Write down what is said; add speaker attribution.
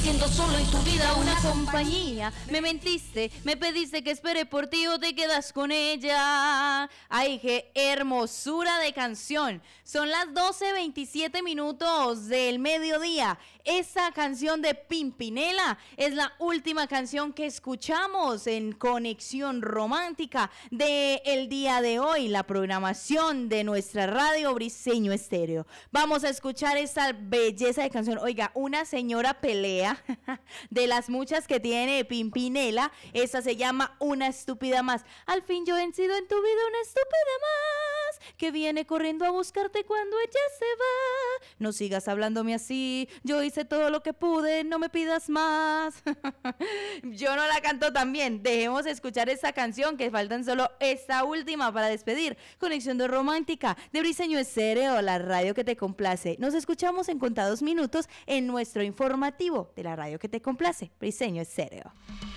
Speaker 1: Siendo solo en tu vida
Speaker 2: Una compañía, me mentiste, me pediste que espere por ti o te quedas con ella. Ay, qué hermosura de canción. Son las 12:27 del mediodía. Esta canción de Pimpinela es la última canción que escuchamos en Conexión Romántica del día de hoy, la programación de nuestra radio Briseño Estéreo. Vamos a escuchar esta belleza de canción. Oiga, una señora pelea de las muchas que tiene Pimpinela. Esta se llama Una estúpida más. Al fin yo he sido en tu vida una estúpida más, que viene corriendo a buscarte cuando ella se va. No sigas hablándome así, yo hice todo lo que pude, no me pidas más. Yo no la canto tan bien. Dejemos escuchar esta canción, que faltan solo esta última para despedir. Conexión de Romántica de Briseño Estéreo, la radio que te complace. Nos escuchamos en contados minutos en nuestro informativo de la radio que te complace, Briseño Estéreo.